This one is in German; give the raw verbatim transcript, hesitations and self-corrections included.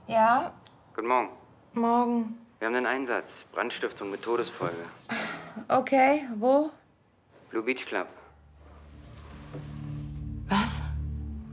Ja? Guten Morgen. Morgen. Wir haben einen Einsatz. Brandstiftung mit Todesfolge. Okay, wo? Blue Beach Club.